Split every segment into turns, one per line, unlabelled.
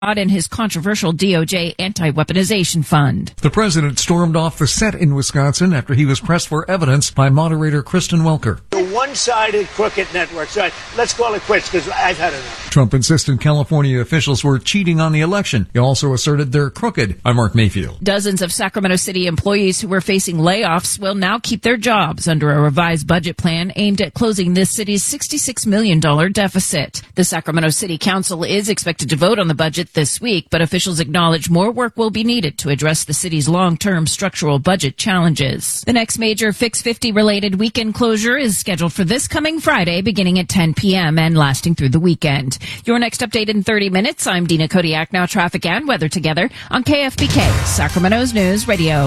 in his controversial DOJ anti-weaponization fund.
The president stormed off the set in Wisconsin after he was pressed for evidence by moderator Kristen Welker.
The one-sided crooked network. So let's call it quits because I've had enough.
Trump insisted California officials were cheating on the election. He also asserted they're crooked. I'm Mark Mayfield.
Dozens of Sacramento City employees who were facing layoffs will now keep their jobs under a revised budget plan aimed at closing this city's $66 million deficit. The Sacramento City Council is expected to vote on the budget this week, but officials acknowledge more work will be needed to address the city's long-term structural budget challenges. The next major Fix 50-related weekend closure is scheduled for this coming Friday, beginning at 10 p.m. and lasting through the weekend. Your next update in 30 minutes. I'm Dina Kodiak. Now traffic and weather together on KFBK, Sacramento's News Radio.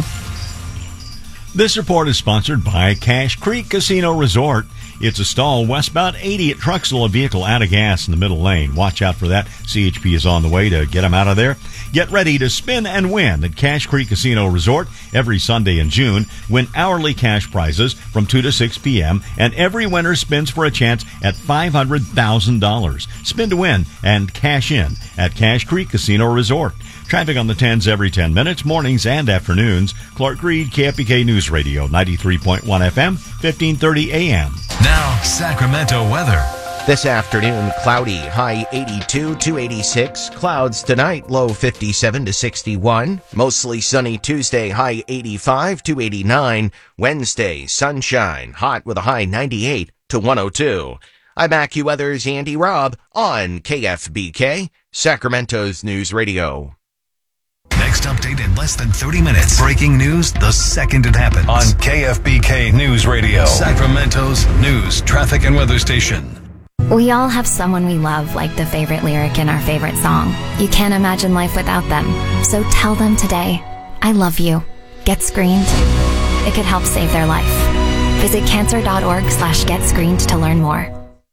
This report is sponsored by Cache Creek Casino Resort. It's a stall westbound 80 at Truxell, a vehicle out of gas in the middle lane. Watch out for that. CHP is on the way to get them out of there. Get ready to spin and win at Cache Creek Casino Resort every Sunday in June. Win hourly cash prizes from 2 to 6 p.m. and every winner spins for a chance at $500,000. Spin to win and cash in at Cache Creek Casino Resort. Traffic on the 10s every 10 minutes, mornings and afternoons. Clark Reed, KFBK News Radio, 93.1 FM, 1530 AM.
Now, Sacramento weather.
This afternoon, cloudy, high 82 to 86. Clouds tonight, low 57 to 61. Mostly sunny Tuesday, high 85 to 89. Wednesday, sunshine, hot with a high 98 to 102. I'm AccuWeather's Andy Robb on KFBK, Sacramento's News Radio.
Next update in less than 30 minutes. Breaking news the second it happens. On KFBK News Radio, Sacramento's news, traffic, and weather station.
We all have someone we love, like the favorite lyric in our favorite song. You can't imagine life without them. So tell them today, I love you. Get screened. It could help save their life. Visit cancer.org/getscreened to learn more.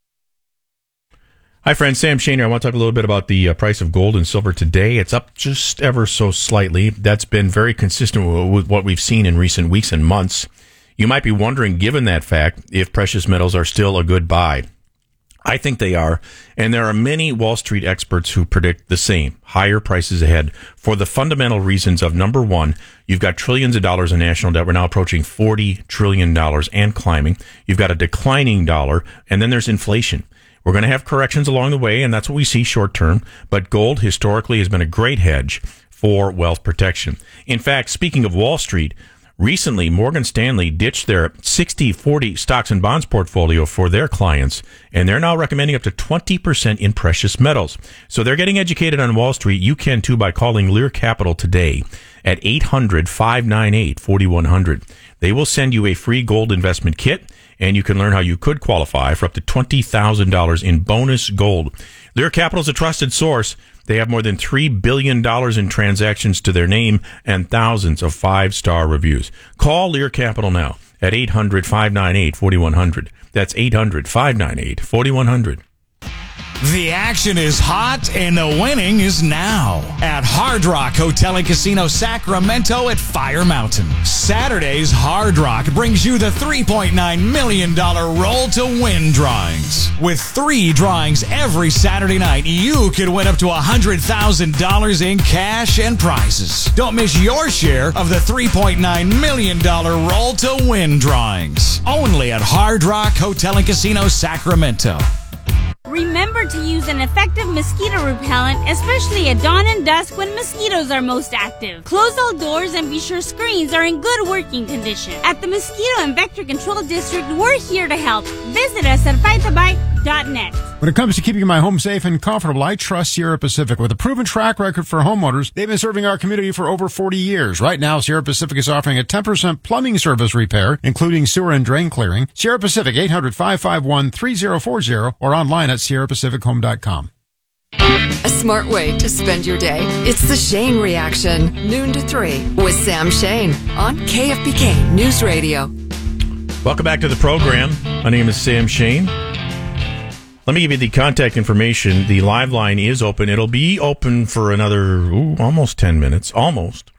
Hi, friends. Sam Shane here. I want to talk a little bit about the price of gold and silver today. It's up just ever so slightly. That's been very consistent with what we've seen in recent weeks and months. You might be wondering, given that fact, if precious metals are still a good buy. I think they are, and there are many Wall Street experts who predict the same, higher prices ahead, for the fundamental reasons of, number one, you've got trillions of dollars in national debt. We're now approaching $40 trillion and climbing. You've got a declining dollar, and then there's inflation. We're going to have corrections along the way, and that's what we see short term, but gold historically has been a great hedge for wealth protection. In fact, speaking of Wall Street, recently Morgan Stanley ditched their 60-40 stocks and bonds portfolio for their clients, and they're now recommending up to 20% in precious metals. So they're getting educated on Wall Street. You can too by calling Lear Capital today at 800-598-4100. They will send you a free gold investment kit, and you can learn how you could qualify for up to $20,000 in bonus gold. Lear Capital is a trusted source. They have more than $3 billion in transactions to their name and thousands of five-star reviews. Call Lear Capital now at 800-598-4100. That's 800-598-4100.
The action is hot and the winning is now at Hard Rock Hotel and Casino Sacramento at Fire Mountain. Saturday's Hard Rock brings you the $3.9 million Roll to Win drawings. With 3 drawings every Saturday night, you could win up to $100,000 in cash and prizes. Don't miss your share of the $3.9 million Roll to Win drawings. Only at Hard Rock Hotel and Casino Sacramento.
Remember to use an effective mosquito repellent, especially at dawn and dusk when mosquitoes are most active. Close all doors and be sure screens are in good working condition. At the Mosquito and Vector Control District, we're here to help. Visit us at fightthabite.net.
When it comes to keeping my home safe and comfortable, I trust Sierra Pacific. With a proven track record for homeowners, they've been serving our community for over 40 years. Right now, Sierra Pacific is offering a 10% plumbing service repair, including sewer and drain clearing. Sierra Pacific, 800-551-3040, or online at sierrapacifichome.com.
A smart way to spend your day. It's the Shane Reaction, noon to 3, with Sam Shane on KFBK News Radio.
Welcome back to the program. My name is Sam Shane. Let me give you the contact information. The live line is open. It'll be open for another almost 10 minutes. Almost.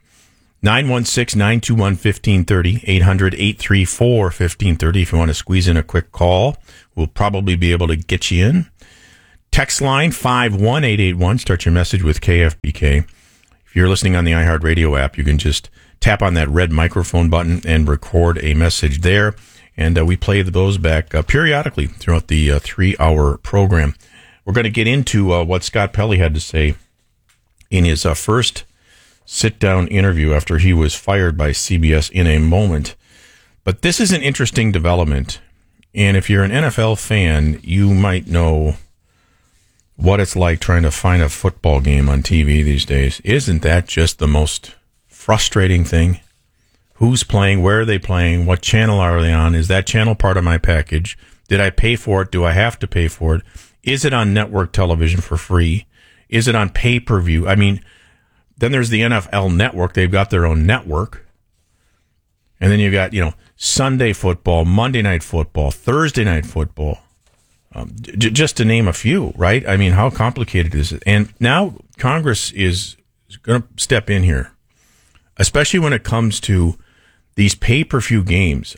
916-921-1530, 800-834-1530. If you want to squeeze in a quick call, we'll probably be able to get you in. Text line 51881. Start your message with KFBK. If you're listening on the iHeartRadio app, you can just tap on that red microphone button and record a message there. And we play those back periodically throughout the 3-hour program. We're going to get into what Scott Pelley had to say in his first sit-down interview after he was fired by CBS in a moment. But this is an interesting development. And if you're an NFL fan, you might know what it's like trying to find a football game on TV these days. Isn't that just the most frustrating thing? Who's playing? Where are they playing? What channel are they on? Is that channel part of my package? Did I pay for it? Do I have to pay for it? Is it on network television for free? Is it on pay-per-view? I mean, then there's the NFL Network. They've got their own network. And then you've got, Sunday football, Monday night football, Thursday night football. Just to name a few, right? I mean, how complicated is it? And now Congress is going to step in here, especially when it comes to these pay-per-view games,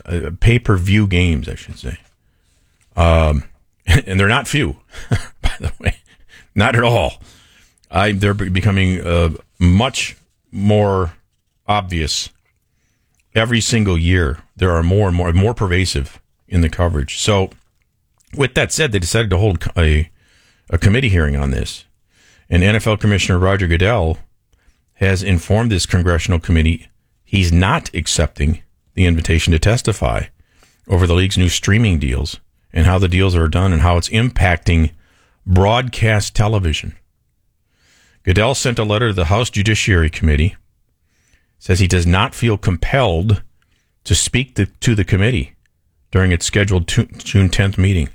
I should say. And they're not few, by the way, not at all. They're becoming much more obvious every single year. There are more and more pervasive in the coverage. So, with that said, they decided to hold a committee hearing on this. And NFL Commissioner Roger Goodell has informed this congressional committee he's not accepting the invitation to testify over the league's new streaming deals and how the deals are done and how it's impacting broadcast television. Goodell sent a letter to the House Judiciary Committee, says he does not feel compelled to speak to the committee during its scheduled June 10th meeting.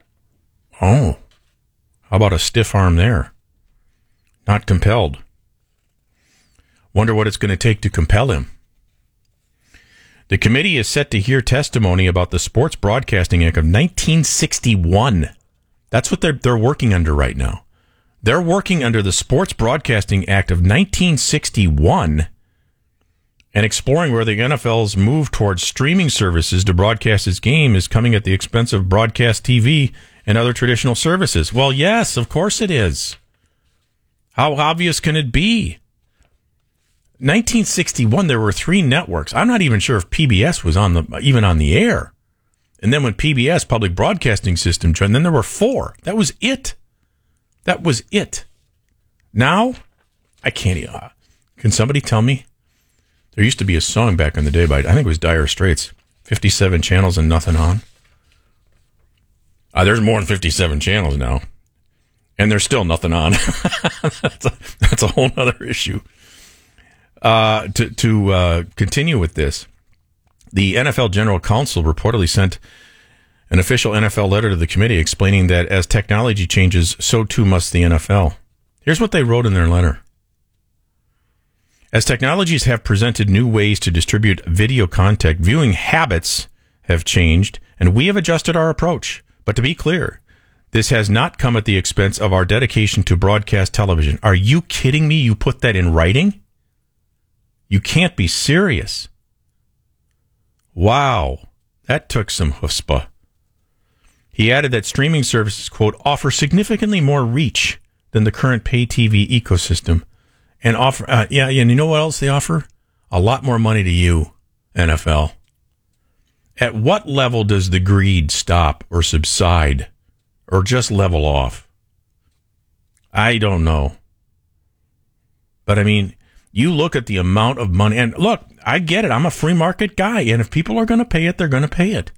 Oh, how about a stiff arm there? Not compelled. Wonder what it's going to take to compel him. The committee is set to hear testimony about the Sports Broadcasting Act of 1961. That's what they're working under right now. They're working under the Sports Broadcasting Act of 1961 and exploring where the NFL's move towards streaming services to broadcast its game is coming at the expense of broadcast TV and other traditional services. Well, yes, of course it is. How obvious can it be? 1961, there were 3 networks. I'm not even sure if PBS was even on the air. And then when PBS, Public Broadcasting System, joined, then there were 4. That was it. Now, I can't even. Can somebody tell me? There used to be a song back in the day by, I think it was Dire Straits, 57 channels and nothing on. There's more than 57 channels now. And there's still nothing on. That's a whole other issue. To continue with this, the NFL General Counsel reportedly sent an official NFL letter to the committee explaining that as technology changes, so too must the NFL. Here's what they wrote in their letter. As technologies have presented new ways to distribute video content, viewing habits have changed, and we have adjusted our approach. But to be clear, this has not come at the expense of our dedication to broadcast television. Are you kidding me? You put that in writing? You can't be serious. Wow, that took some chutzpah. He added that streaming services, quote, offer significantly more reach than the current pay TV ecosystem. And offer, and you know what else they offer? A lot more money to you, NFL. At what level does the greed stop or subside or just level off? I don't know. But I mean, you look at the amount of money, and look, I get it. I'm a free market guy, and if people are going to pay it, they're going to pay it.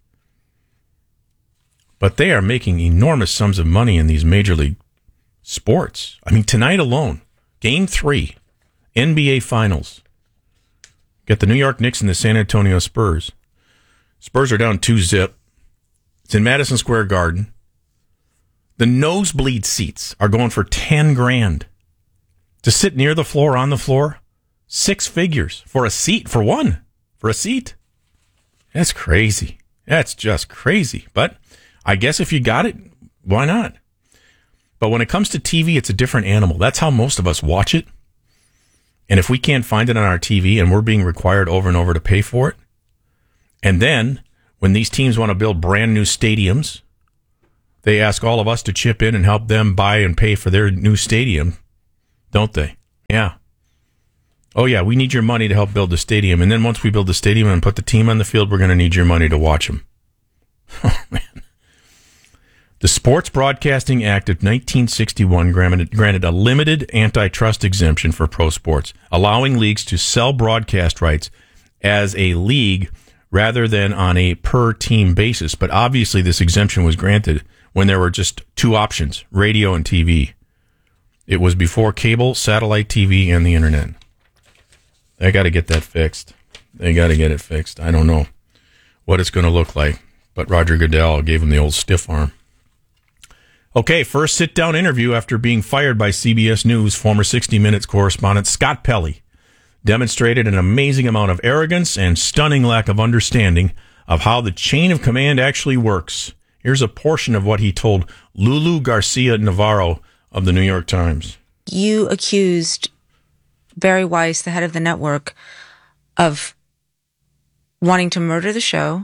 But they are making enormous sums of money in these major league sports. I mean, tonight alone, Game 3, NBA Finals. Got the New York Knicks and the San Antonio Spurs. Spurs are down 2-0. It's in Madison Square Garden. The nosebleed seats are going for $10,000. To sit near the floor, on the floor, 6 figures for a seat, for a seat. That's crazy. That's just crazy. But I guess if you got it, why not? But when it comes to TV, it's a different animal. That's how most of us watch it. And if we can't find it on our TV and we're being required over and over to pay for it, and then when these teams want to build brand new stadiums, They ask all of us to chip in and help them buy and pay for their new stadium, don't they? Yeah. Oh, yeah, we need your money to help build the stadium. And then once we build the stadium and put the team on the field, we're going to need your money to watch them. Oh, man. The Sports Broadcasting Act of 1961 granted a limited antitrust exemption for pro sports, allowing leagues to sell broadcast rights as a league rather than on a per-team basis. But obviously this exemption was granted when there were just two options, radio and TV. It was before cable, satellite TV, and the internet. They got to get that fixed. They got to get it fixed. I don't know what it's going to look like, but Roger Goodell gave him the old stiff arm. Okay, first sit-down interview after being fired by CBS News, former 60 Minutes correspondent Scott Pelley demonstrated an amazing amount of arrogance and stunning lack of understanding of how the chain of command actually works. Here's a portion of what he told Lulu Garcia Navarro of the New York Times.
You accused Barry Weiss, the head of the network, of wanting to murder the show,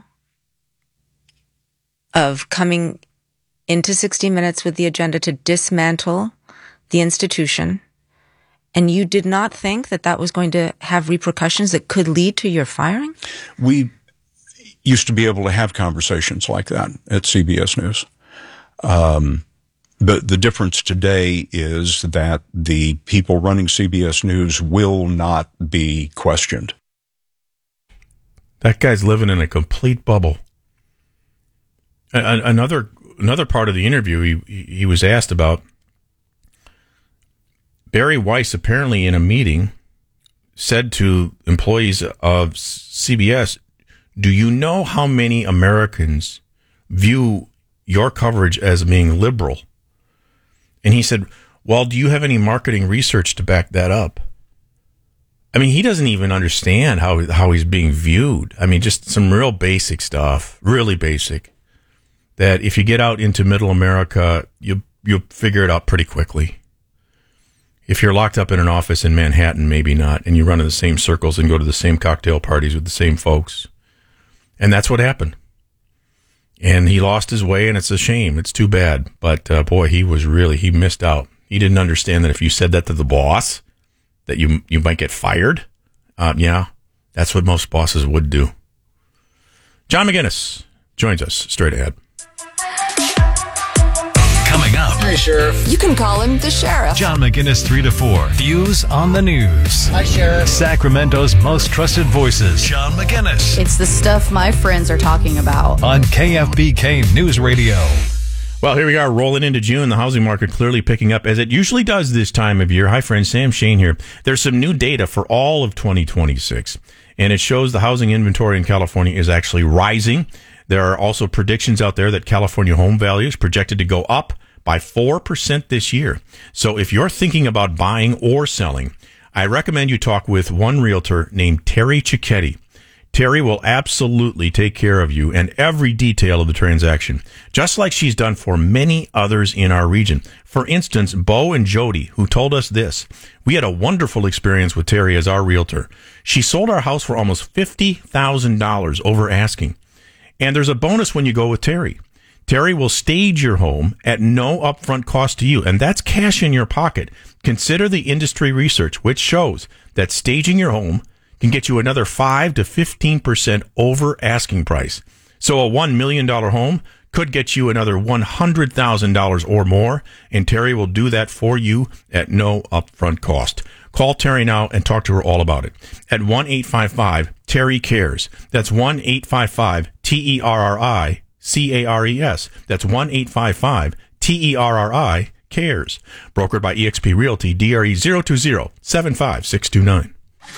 of coming into 60 Minutes with the agenda to dismantle the institution, and you did not think that that was going to have repercussions that could lead to your firing?
We used to be able to have conversations like that at CBS News. But the difference today is that the people running CBS News will not be questioned.
That guy's living in a complete bubble. Another part of the interview, he was asked about Barry Weiss apparently in a meeting said to employees of CBS, do you know how many Americans view your coverage as being liberal? And he said, well, do you have any marketing research to back that up? I mean, he doesn't even understand how he's being viewed. I mean, just some real basic stuff, really basic, that if you get out into middle America, you'll figure it out pretty quickly. If you're locked up in an office in Manhattan, maybe not, and you run in the same circles and go to the same cocktail parties with the same folks. And that's what happened. And he lost his way, and it's a shame. It's too bad. But, boy, he missed out. He didn't understand that if you said that to the boss, that you might get fired. Yeah, that's what most bosses would do. John McGinnis joins us straight ahead.
Coming up.
Hey, Sheriff. You can call him the Sheriff.
John McGinnis, 3 to 4. Views on the news.
Hi, Sheriff.
Sacramento's most trusted voices. John McGinnis.
It's the stuff my friends are talking about.
On KFBK News Radio.
Well, here we are rolling into June. The housing market clearly picking up as it usually does this time of year. Hi, friends. Sam Shane here. There's some new data for all of 2026, and it shows the housing inventory in California is actually rising. There are also predictions out there that California home values projected to go up by 4% this year. So if you're thinking about buying or selling, I recommend you talk with one realtor named Terry Cicchetti. Terry will absolutely take care of you and every detail of the transaction, just like she's done for many others in our region. For instance, Bo and Jody, who told us this. We had a wonderful experience with Terry as our realtor. She sold our house for almost $50,000 over asking. And there's a bonus when you go with Terry. Terry will stage your home at no upfront cost to you, and that's cash in your pocket. Consider the industry research, which shows that staging your home can get you another 5 to 15% over asking price. So a $1 million home could get you another $100,000 or more, and Terry will do that for you at no upfront cost. Call Terry now and talk to her all about it at 1-855-TERRY-CARES. That's 1-855-TERRI-CARES. That's 1-855-TERRI-CARES. Brokered by eXp Realty, DRE 020-75629.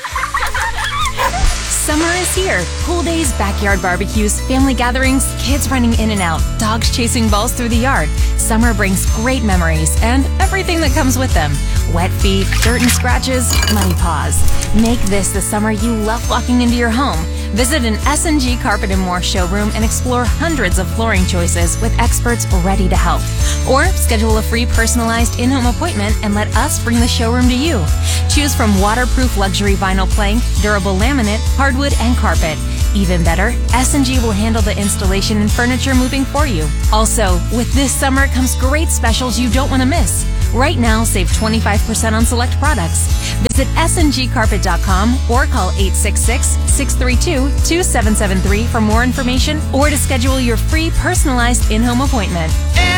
Summer is here. Pool days, backyard barbecues, family gatherings, kids running in and out, dogs chasing balls through the yard. Summer brings great memories and everything that comes with them. Wet feet, dirt and scratches, muddy paws. Make this the summer you love walking into your home. Visit an S&G Carpet & More showroom and explore hundreds of flooring choices with experts ready to help. Or schedule a free personalized in-home appointment and let us bring the showroom to you. Choose from waterproof luxury vinyl plank, durable laminate, hardwood, and carpet. Even better, S&G will handle the installation and furniture moving for you. Also, with this summer comes great specials you don't want to miss. Right now, save 25% on select products. Visit sngcarpet.com or call 866-632-2773 for more information or to schedule your free personalized in-home appointment.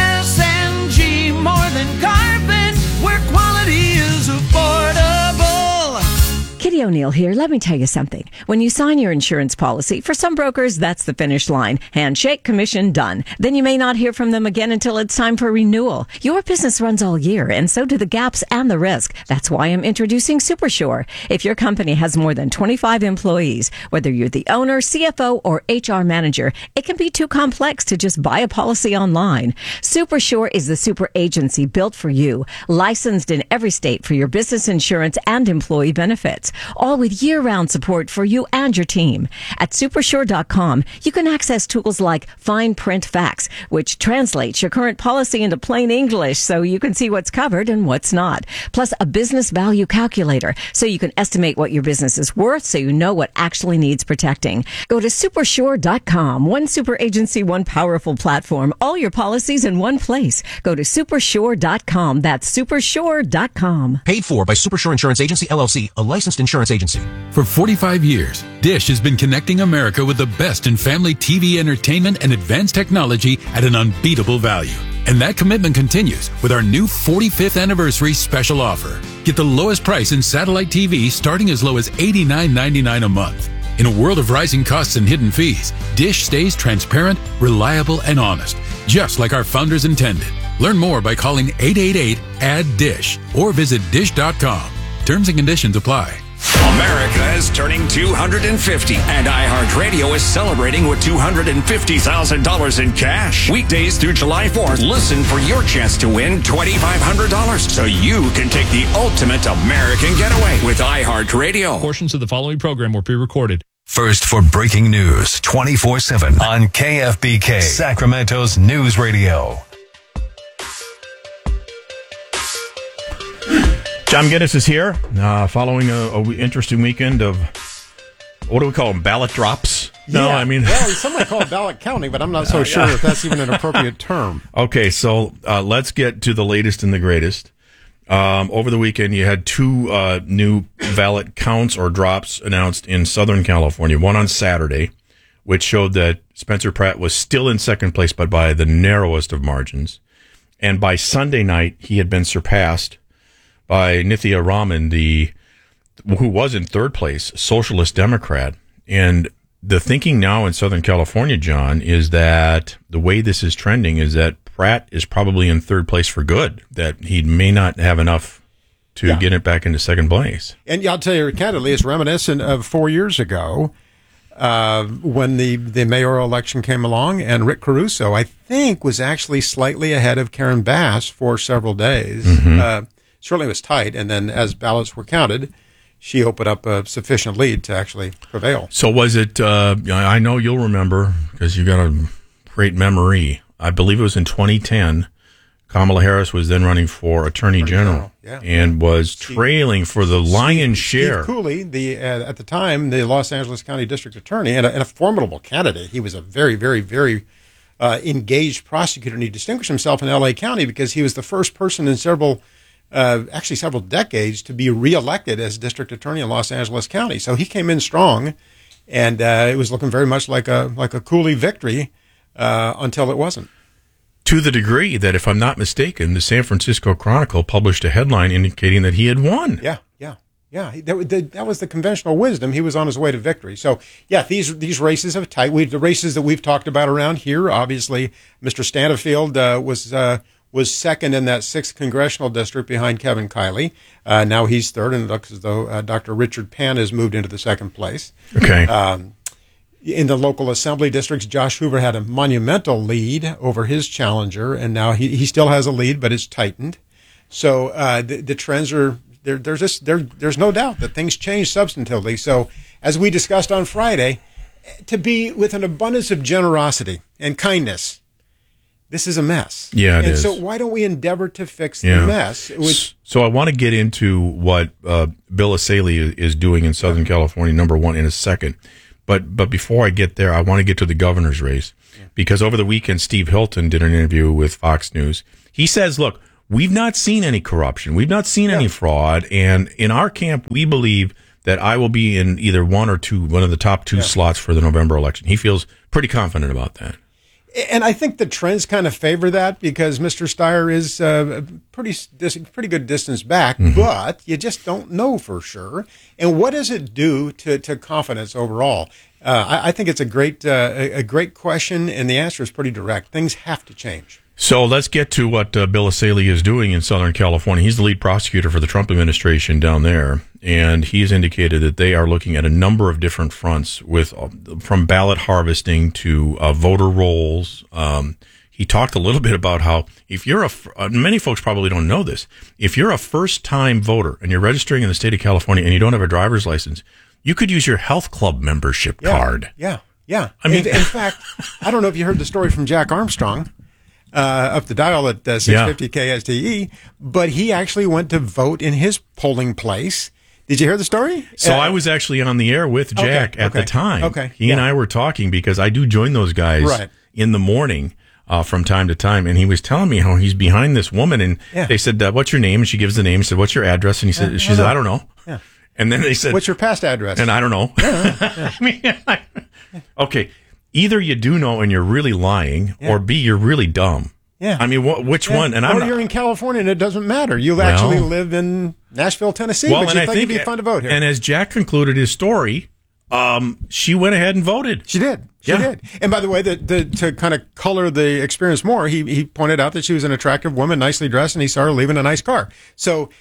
SNG, more than carpet, where quality is affordable.
Kitty O'Neill here. Let me tell you something. When you sign your insurance policy, for some brokers, that's the finish line. Handshake, commission, done. Then you may not hear from them again until it's time for renewal. Your business runs all year, and so do the gaps and the risk. That's why I'm introducing Supersure. If your company has more than 25 employees, whether you're the owner, CFO, or HR manager, it can be too complex to just buy a policy online. Supersure is the super agency built for you, licensed in every state for your business insurance and employee benefits, all with year-round support for you and your team. At supersure.com, you can access tools like Fine Print Facts, which translates your current policy into plain English so you can see what's covered and what's not. Plus a business value calculator so you can estimate what your business is worth so you know what actually needs protecting. Go to supersure.com. One super agency, one powerful platform. All your policies in one place. Go to supersure.com. That's supersure.com.
Paid for by Supersure Insurance Agency, LLC, a licensed insurance agency.
For 45 years, Dish has been connecting America with the best in family TV entertainment and advanced technology at an unbeatable value. And that commitment continues with our new 45th anniversary special offer. Get the lowest price in satellite TV starting as low as $89.99 a month. In a world of rising costs and hidden fees, Dish stays transparent, reliable, and honest, just like our founders intended. Learn more by calling 888-ADD-DISH or visit dish.com. Terms and conditions apply.
America is turning 250, and iHeartRadio is celebrating with $250,000 in cash. Weekdays through July 4th, listen for your chance to win $2,500 so you can take the ultimate American getaway with iHeartRadio.
Portions of the following program were pre-recorded.
First for breaking news 24/7 on KFBK, Sacramento's news radio.
John Guinness is here, following a interesting weekend of, what do we call them, ballot drops? No,
Yeah.
I mean...
Well, some might call it ballot counting, but I'm not so sure if that's even an appropriate term.
Okay, so let's get to the latest and the greatest. Over the weekend, you had two new ballot counts or drops announced in Southern California, one on Saturday, which showed that Spencer Pratt was still in second place, but by the narrowest of margins. And by Sunday night, he had been surpassed by Nithya Raman, who was in third place, Socialist Democrat. And the thinking now in Southern California, John, is that the way this is trending is that Pratt is probably in third place for good, that he may not have enough to get it back into second place.
And I'll tell you candidly, it's reminiscent of 4 years ago when the mayoral election came along, and Rick Caruso, I think, was actually slightly ahead of Karen Bass for several days.
Mm-hmm.
Certainly it was tight, and then as ballots were counted, she opened up a sufficient lead to actually prevail.
So was it, I know you'll remember, because you got a great memory, I believe it was in 2010, Kamala Harris was then running for Attorney General and was trailing for the lion's share.
Steve Cooley, at the time, the Los Angeles County District Attorney, and a formidable candidate. He was a very, very, very engaged prosecutor, and he distinguished himself in L.A. County because he was the first person in several decades to be reelected as district attorney in Los Angeles County. So he came in strong, and it was looking very much like a Cooley victory until it wasn't.
To the degree that, if I'm not mistaken, the San Francisco Chronicle published a headline indicating that he had won.
Yeah. That was the conventional wisdom. He was on his way to victory. So, these races are tight. The races that we've talked about around here, obviously, Mr. Stanfield was second in that 6th congressional district behind Kevin Kiley. Now he's third, and it looks as though Dr. Richard Pan has moved into the second place.
Okay.
In the local assembly districts, Josh Hoover had a monumental lead over his challenger, and now he still has a lead, but it's tightened. So the trends are there. There's no doubt that things change substantively. So as we discussed on Friday, to be with an abundance of generosity and kindness, this is a mess.
Yeah, it is.
So why don't we endeavor to fix the mess?
So I want to get into what Bill Asaley is doing in Southern California, number one, in a second. But before I get there, I want to get to the governor's race, because over the weekend, Steve Hilton did an interview with Fox News. He says, look, we've not seen any corruption. We've not seen any fraud. And in our camp, we believe that I will be in either one of the top two slots for the November election. He feels pretty confident about that.
And I think the trends kind of favor that, because Mr. Steyer is pretty good distance back, but you just don't know for sure. And what does it do to confidence overall? I think it's a great question, and the answer is pretty direct. Things have to change.
So let's get to what Bill Assaley is doing in Southern California. He's the lead prosecutor for the Trump administration down there, and he's indicated that they are looking at a number of different fronts, with from ballot harvesting to voter rolls. He talked a little bit about how if you're many folks probably don't know this, if you're a first-time voter and you're registering in the state of California and you don't have a driver's license, you could use your health club membership card.
Yeah. I mean, in fact, I don't know if you heard the story from Jack Armstrong. Up the dial at 650 KSTE, but he actually went to vote in his polling place. Did you hear the story?
So I was actually on the air with Jack at the time.
Okay.
He and I were talking, because I do join those guys in the morning from time to time, and he was telling me how he's behind this woman, and they said, what's your name? And she gives the name. He said, what's your address? And she said, I don't know.
Yeah.
And then they said,
what's your past address?
And I don't know. Okay. Either you do know and you're really lying, or B, you're really dumb.
Yeah.
I mean, which one? And
or you're in California and it doesn't matter. You actually live in Nashville, Tennessee, but you think it'd be fun to vote here.
And as Jack concluded his story, she went ahead and voted.
She did. She did. And by the way, to kind of color the experience more, he pointed out that she was an attractive woman, nicely dressed, and he saw her leaving a nice car. So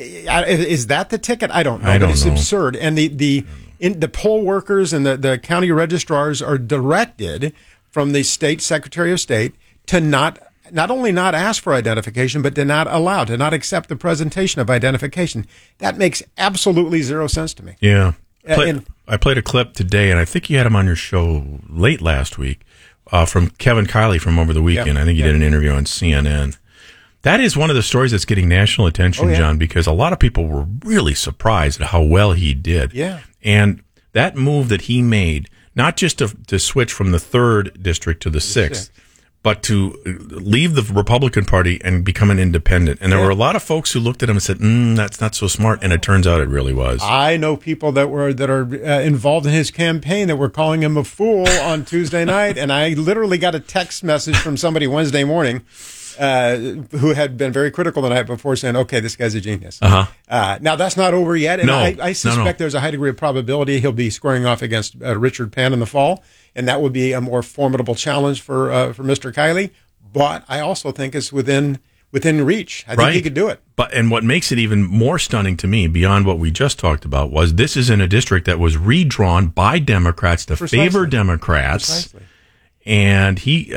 is that the ticket? I don't know. It's absurd. And the poll workers and the county registrars are directed from the state secretary of state to not only not ask for identification, but to not accept the presentation of identification. That makes absolutely zero sense to me.
Yeah. I played a clip today, and I think you had him on your show late last week, from Kevin Kiley from over the weekend. I think you did an interview on CNN. That is one of the stories that's getting national attention, John, because a lot of people were really surprised at how well he did.
Yeah.
And that move that he made, not just to switch from the 3rd district to the 6th, but to leave the Republican Party and become an independent. And there were a lot of folks who looked at him and said, that's not so smart. And it turns out it really was.
I know people that are involved in his campaign that were calling him a fool on Tuesday night. And I literally got a text message from somebody Wednesday morning who had been very critical the night before, saying, okay, this guy's a genius. Now, that's not over yet. And I suspect there's a high degree of probability he'll be squaring off against Richard Penn in the fall. And that would be a more formidable challenge for Mr. Kiley. But I also think it's within reach. I think he could do it.
And what makes it even more stunning to me, beyond what we just talked about, was this is in a district that was redrawn by Democrats to favor Democrats.
Precisely.
And he...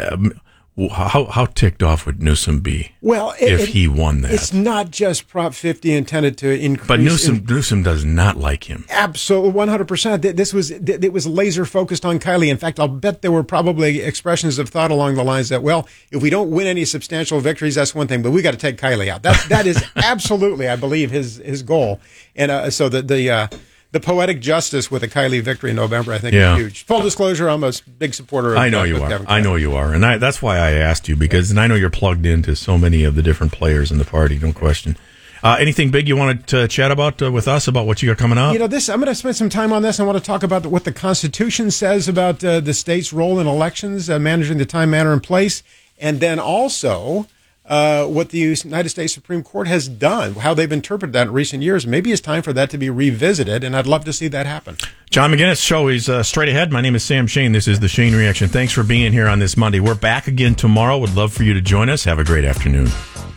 How ticked off would Newsom be if he won that?
It's not just Prop 50 intended to increase.
But Newsom does not like him.
Absolutely, 100%. It was laser focused on Kiley. In fact, I'll bet there were probably expressions of thought along the lines that, well, if we don't win any substantial victories, that's one thing, but we got to take Kiley out. That is absolutely, I believe, his goal. And so the poetic justice with a Kiley victory in November, I think, is huge. Full disclosure, I'm a big supporter of
I know you are. And that's why I asked you, because I know you're plugged into so many of the different players in the party, no question. Anything big you wanted to chat about with us about what you got coming up?
I'm going to spend some time on this. I want to talk about what the Constitution says about the state's role in elections, managing the time, manner, and place, and then also what the United States Supreme Court has done, how they've interpreted that in recent years. Maybe it's time for that to be revisited, and I'd love to see that happen.
John McGinnis Show is straight ahead. My name is Sam Shane. This is the Shane Reaction. Thanks for being here on this Monday. We're back again tomorrow. Would love for you to join us. Have a great afternoon.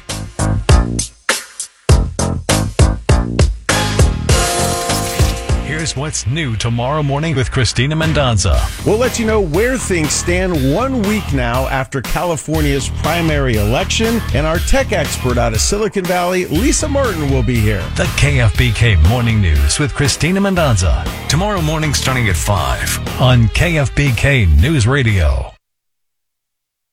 Here's what's new tomorrow morning with Christina Mendonza.
We'll let you know where things stand 1 week now after California's primary election. And our tech expert out of Silicon Valley, Lisa Martin, will be here.
The KFBK Morning News with Christina Mendonza. Tomorrow morning starting at 5 on KFBK News Radio.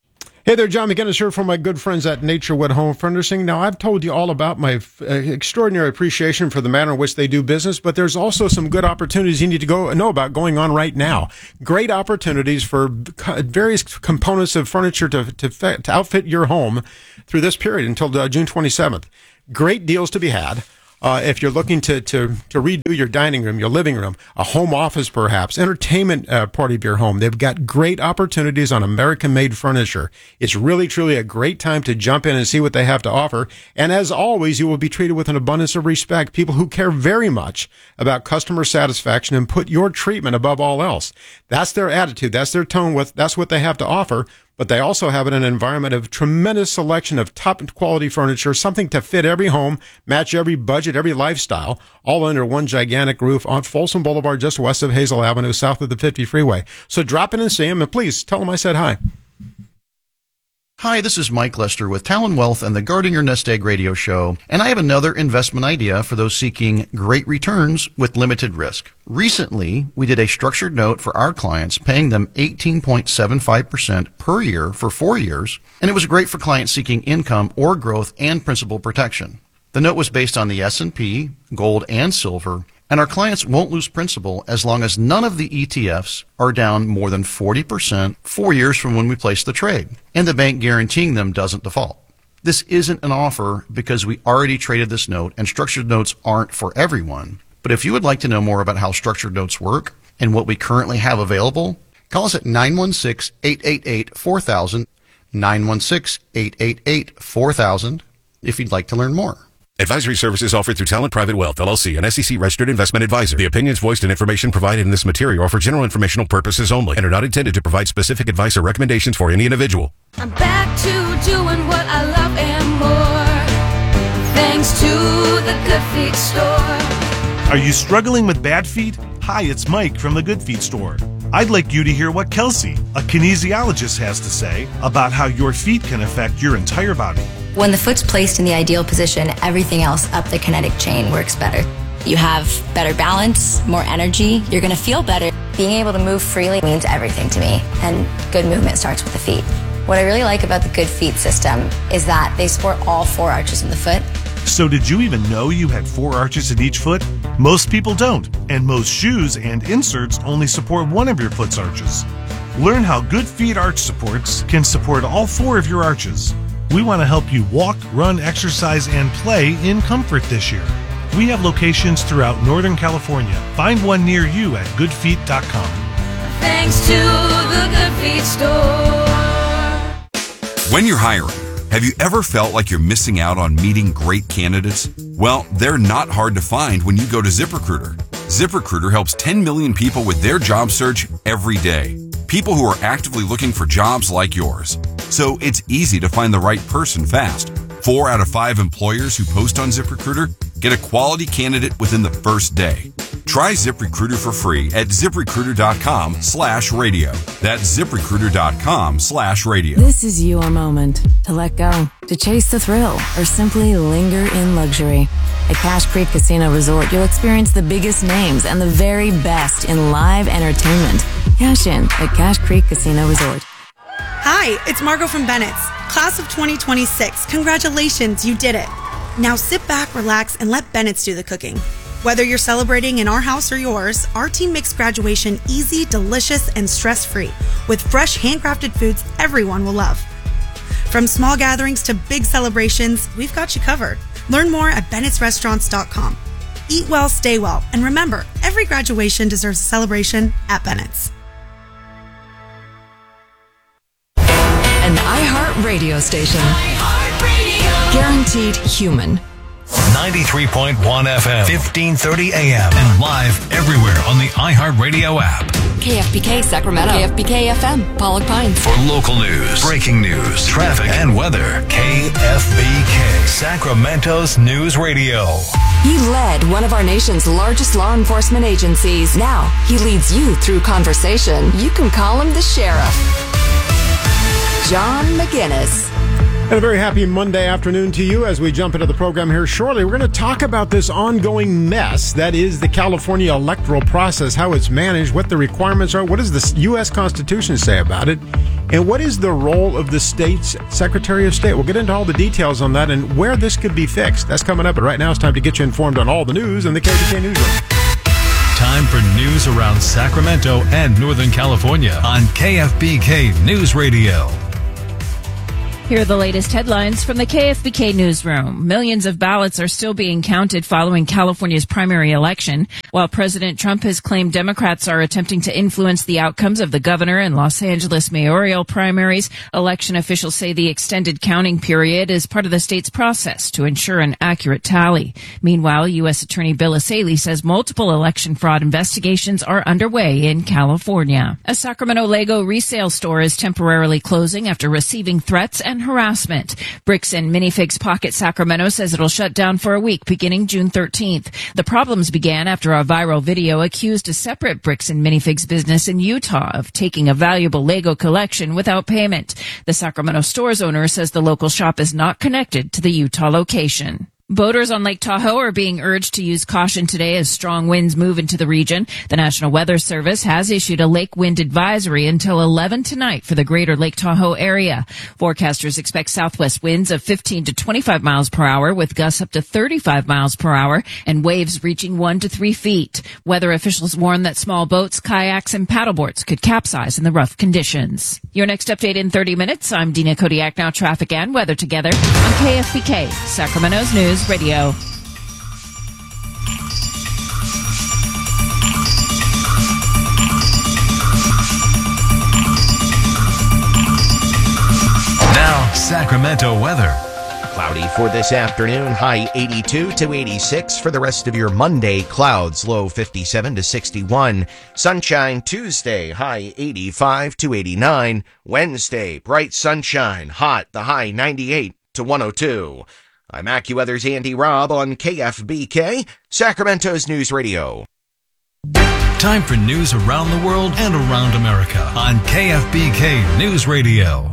Hey there, John McGinnis here from my good friends at Naturewood Home Furnishing. Now, I've told you all about my extraordinary appreciation for the manner in which they do business, but there's also some good opportunities you need to know about going on right now. Great opportunities for various components of furniture to outfit your home through this period until June 27th. Great deals to be had. If you're looking to redo your dining room, your living room, a home office perhaps, entertainment part of your home, they've got great opportunities on American-made furniture. It's really, truly a great time to jump in and see what they have to offer. And as always, you will be treated with an abundance of respect. People who care very much about customer satisfaction and put your treatment above all else. That's their attitude. That's their tone. That's what they have to offer. But they also have an environment of tremendous selection of top quality furniture, something to fit every home, match every budget, every lifestyle, all under one gigantic roof on Folsom Boulevard, just west of Hazel Avenue, south of the 50 freeway. So drop in and see them, and please tell them I said hi.
Hi, this is Mike Lester with Talon Wealth and the Guarding Your Nest Egg radio show, and I have another investment idea for those seeking great returns with limited risk. Recently, we did a structured note for our clients, paying them 18.75% per year for 4 years, and it was great for clients seeking income or growth and principal protection. The note was based on the S&P, gold, and silver, and our clients won't lose principal as long as none of the ETFs are down more than 40% 4 years from when we placed the trade, and the bank guaranteeing them doesn't default. This isn't an offer because we already traded this note, and structured notes aren't for everyone. But if you would like to know more about how structured notes work and what we currently have available, call us at 916-888-4000, 916-888-4000 if you'd like to learn more.
Advisory services offered through Talent Private Wealth, LLC, an SEC-registered investment advisor. The opinions voiced and information provided in this material are for general informational purposes only and are not intended to provide specific advice or recommendations for any individual.
I'm back to doing what I love and more, thanks to the Good Feet store.
Are you struggling with bad feet? Hi, it's Mike from the Good Feet store. I'd like you to hear what Kelsey, a kinesiologist, has to say about how your feet can affect your entire body.
When the foot's placed in the ideal position, everything else up the kinetic chain works better. You have better balance, more energy, you're going to feel better. Being able to move freely means everything to me, and good movement starts with the feet. What I really like about the Good Feet system is that they support all 4 arches in the foot.
So did you even know you had 4 arches in each foot? Most people don't, and most shoes and inserts only support one of your foot's arches. Learn how Good Feet arch supports can support all 4 of your arches. We want to help you walk, run, exercise, and play in comfort this year. We have locations throughout Northern California. Find one near you at goodfeet.com.
Thanks to the Good Feet store.
When you're hiring, have you ever felt like you're missing out on meeting great candidates? Well, they're not hard to find when you go to ZipRecruiter. ZipRecruiter helps 10 million people with their job search every day. People who are actively looking for jobs like yours. So it's easy to find the right person fast. 4 out of 5 employers who post on ZipRecruiter get a quality candidate within the first day. Try ZipRecruiter for free at ZipRecruiter.com/radio. That's ZipRecruiter.com/radio.
This is your moment to let go, to chase the thrill, or simply linger in luxury. At Cache Creek Casino Resort, you'll experience the biggest names and the very best in live entertainment. Cash in at Cache Creek Casino Resort.
Hi, it's Margot from Bennett's. Class of 2026. Congratulations, you did it. Now sit back, relax, and let Bennett's do the cooking. Whether you're celebrating in our house or yours, our team makes graduation easy, delicious, and stress-free with fresh, handcrafted foods everyone will love. From small gatherings to big celebrations, we've got you covered. Learn more at bennettsrestaurants.com. Eat well, stay well, and remember, every graduation deserves a celebration at Bennett's.
An iHeart radio station. Guaranteed human.
93.1 FM, 1530 AM, and live everywhere on the iHeartRadio app.
KFBK Sacramento. KFBK FM, Pollock Pines.
For local news, breaking news, traffic, and weather, KFBK, Sacramento's news radio.
He led one of our nation's largest law enforcement agencies. Now he leads you through conversation. You can call him the sheriff. John McGinnis.
And a very happy Monday afternoon to you as we jump into the program here shortly. We're going to talk about this ongoing mess that is the California electoral process, how it's managed, what the requirements are, what does the U.S. Constitution say about it, and what is the role of the state's Secretary of State. We'll get into all the details on that and where this could be fixed. That's coming up, but right now it's time to get you informed on all the news in the KFBK Newsroom.
Time for news around Sacramento and Northern California on KFBK News Radio.
Here are the latest headlines from the KFBK newsroom. Millions of ballots are still being counted following California's primary election. While President Trump has claimed Democrats are attempting to influence the outcomes of the governor and Los Angeles mayoral primaries, election officials say the extended counting period is part of the state's process to ensure an accurate tally. Meanwhile, U.S. Attorney Bill Asaley says multiple election fraud investigations are underway in California. A Sacramento Lego resale store is temporarily closing after receiving threats and harassment. Bricks and Minifigs Pocket Sacramento says it'll shut down for a week beginning June 13th. The problems began after a viral video accused a separate Bricks and Minifigs business in Utah of taking a valuable Lego collection without payment. The Sacramento store's owner says the local shop is not connected to the Utah location. Boaters on Lake Tahoe are being urged to use caution today as strong winds move into the region. The National Weather Service has issued a lake wind advisory until 11 tonight for the greater Lake Tahoe area. Forecasters expect southwest winds of 15 to 25 miles per hour with gusts up to 35 miles per hour and waves reaching 1 to 3 feet. Weather officials warn that small boats, kayaks, and paddleboards could capsize in the rough conditions. Your next update in 30 minutes. I'm Dina Kodiak. Now traffic and weather together on KFBK, Sacramento's News Radio.
Now, Sacramento weather.
Cloudy for this afternoon, high 82 to 86. For the rest of your Monday, clouds, low 57 to 61. Sunshine Tuesday, high 85 to 89. Wednesday, bright sunshine, hot, the high 98 to 102. I'm AccuWeather's Andy Robb on KFBK, Sacramento's News Radio.
Time for news around the world and around America on KFBK News Radio.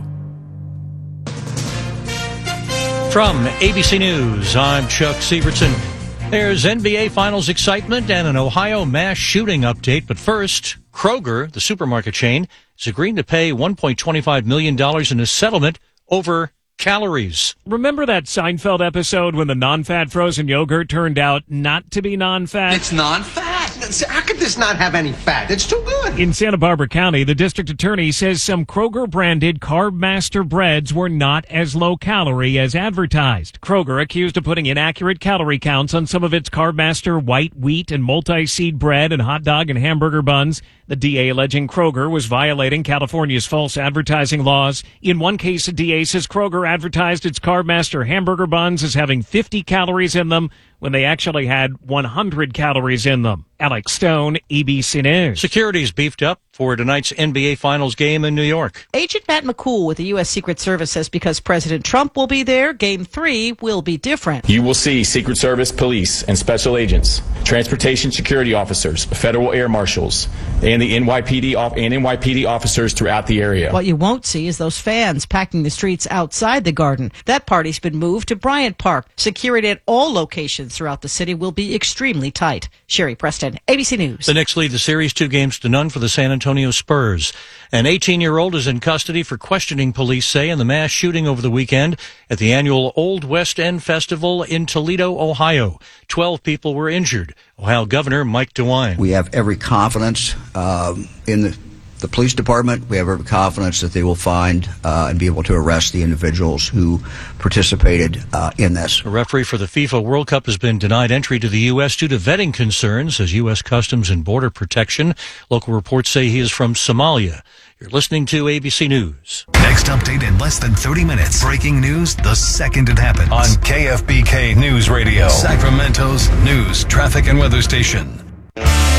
From ABC News, I'm Chuck Sievertson. There's NBA Finals excitement and an Ohio mass shooting update. But first, Kroger, the supermarket chain, is agreeing to pay $1.25 million in a settlement over calories.
Remember that Seinfeld episode when the non-fat frozen yogurt turned out not to be non-fat?
It's non-fat. How could this not have any fat? It's too good.
In Santa Barbara County, the district attorney says some Kroger-branded Carb Master breads were not as low-calorie as advertised. Kroger accused of putting inaccurate calorie counts on some of its Carb Master white wheat and multi-seed bread and hot dog and hamburger buns. The DA alleging Kroger was violating California's false advertising laws. In one case, the DA says Kroger advertised its Carb Master hamburger buns as having 50 calories in them when they actually had 100 calories in them. Alex Stone, ABC News.
Security's beefed up for tonight's NBA Finals game in New York.
Agent Matt McCool with the U.S. Secret Service says because President Trump will be there, Game 3 will be different.
You will see Secret Service, police, and special agents, transportation security officers, federal air marshals, and the NYPD officers throughout the area.
What you won't see is those fans packing the streets outside the Garden. That party's been moved to Bryant Park. Security at all locations throughout the city will be extremely tight. Sherry Preston, ABC News.
The Knicks lead the series 2-0 for the San Antonio Spurs. An 18-year-old is in custody for questioning, police say, in the mass shooting over the weekend at the annual Old West End Festival in Toledo, Ohio. 12 people were injured. Ohio Governor Mike DeWine.
We have every confidence in the police department. We have every confidence that they will find and be able to arrest the individuals who participated in this.
A referee for the FIFA World Cup has been denied entry to the U.S. due to vetting concerns as U.S. Customs and Border Protection. Local reports say he is from Somalia. You're listening to ABC News.
Next update in less than 30 minutes. Breaking news the second it happens on KFBK News Radio, Sacramento's news, traffic, and weather station.